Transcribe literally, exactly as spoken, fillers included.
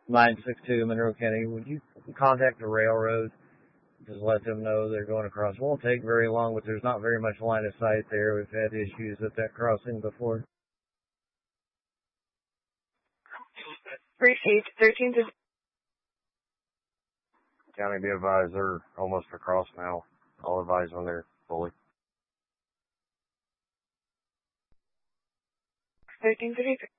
nine six two Monroe County. Would you contact the railroad? Just let them know they're going across. It won't take very long, but there's not very much line of sight there. We've had issues at that crossing before. Appreciate thirteen to County, be advised, they're almost across now. I'll advise when they're fully. thirteen thirty-three.